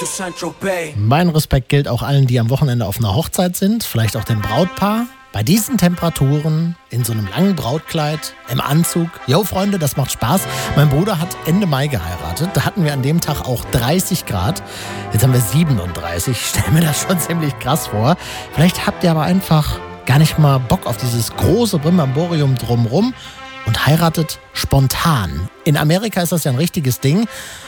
Mein Respekt gilt auch allen, die am Wochenende auf einer Hochzeit sind, vielleicht auch dem Brautpaar. Bei diesen Temperaturen, in so einem langen Brautkleid, im Anzug. Jo, Freunde, das macht Spaß. Mein Bruder hat Ende Mai geheiratet. Da hatten wir an dem Tag auch 30 Grad. Jetzt haben wir 37. Ich stelle mir das schon ziemlich krass vor. Vielleicht habt ihr aber einfach gar nicht mal Bock auf dieses große Brimborium drumrum und heiratet spontan. In Amerika ist das ja ein richtiges Ding.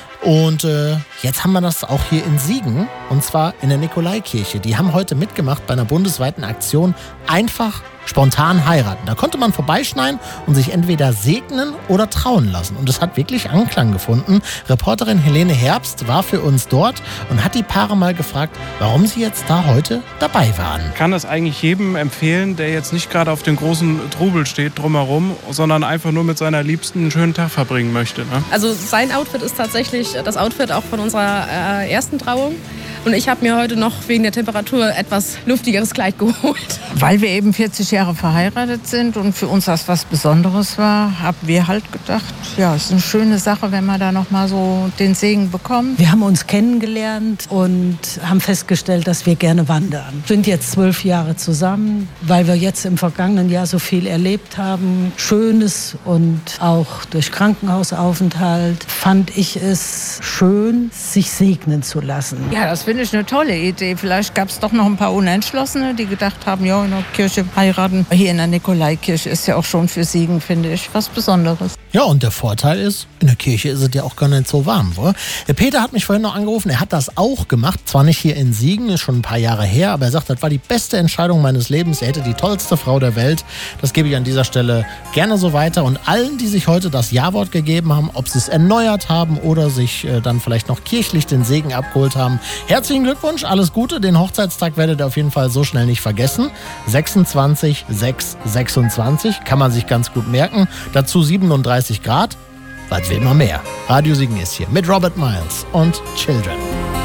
Und jetzt haben wir das auch hier in Siegen, und zwar in der Nikolaikirche. Die haben heute mitgemacht bei einer bundesweiten Aktion Einfach spontan heiraten. Da konnte man vorbeischneien und sich entweder segnen oder trauen lassen. Und es hat wirklich Anklang gefunden. Reporterin Helene Herbst war für uns dort und hat die Paare mal gefragt, warum sie jetzt da heute dabei waren. Ich kann das eigentlich jedem empfehlen, der jetzt nicht gerade auf den großen Trubel steht drumherum, sondern einfach nur mit seiner Liebsten einen schönen Tag verbringen möchte. Ne? Also sein Outfit ist tatsächlich das Outfit auch von unserer ersten Trauung. Und ich habe mir heute noch wegen der Temperatur etwas luftigeres Kleid geholt. Weil wir eben 40 Jahre verheiratet sind und für uns das was Besonderes war, haben wir halt gedacht, ja, es ist eine schöne Sache, wenn man da noch mal so den Segen bekommt. Wir haben uns kennengelernt und haben festgestellt, dass wir gerne wandern. Wir sind jetzt 12 Jahre zusammen, weil wir jetzt im vergangenen Jahr so viel erlebt haben. Schönes und auch durch Krankenhausaufenthalt fand ich es schön, sich segnen zu lassen. Ja, das finde ich eine tolle Idee. Vielleicht gab es doch noch ein paar Unentschlossene, die gedacht haben, ja, in der Kirche heiraten. Hier in der Nikolaikirche ist ja auch schon für Siegen, finde ich, was Besonderes. Ja, und der Vorteil ist, in der Kirche ist es ja auch gar nicht so warm, oder? Der Peter hat mich vorhin noch angerufen, er hat das auch gemacht. Zwar nicht hier in Siegen, ist schon ein paar Jahre her, aber er sagt, das war die beste Entscheidung meines Lebens. Er hätte die tollste Frau der Welt. Das gebe ich an dieser Stelle gerne so weiter. Und allen, die sich heute das Ja-Wort gegeben haben, ob sie es erneuert haben oder sich dann vielleicht noch kirchlich den Segen abgeholt haben, herzlichen Glückwunsch, alles Gute. Den Hochzeitstag werdet ihr auf jeden Fall so schnell nicht vergessen. 26,626 kann man sich ganz gut merken. Dazu 37 Grad. Bald will immer mehr. Radio Siegen ist hier mit Robert Miles und Children.